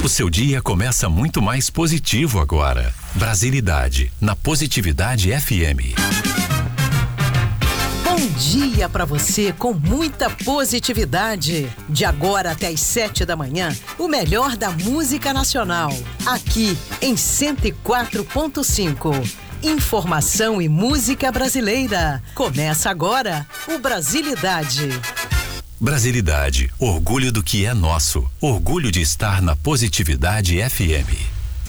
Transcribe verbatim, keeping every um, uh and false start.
O seu dia começa muito mais positivo agora. Brasilidade, na Positividade F M. Bom dia para você com muita positividade. De agora até às sete da manhã, o melhor da música nacional. Aqui em cento e quatro ponto cinco. Informação e música brasileira. Começa agora o Brasilidade. Brasilidade, orgulho do que é nosso. Orgulho de estar na Positividade F M.